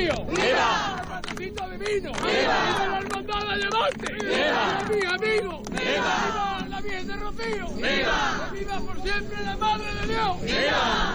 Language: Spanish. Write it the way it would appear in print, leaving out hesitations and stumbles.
Rocío! ¡Viva! ¡El patacito de vino! ¡Viva! ¡Viva la hermandad de Levante! ¡Viva! ¡Mi amigo! ¡Viva! ¡Viva la Virgen de Rocío! ¡Viva! ¡Viva por siempre la Madre de Dios! ¡Viva!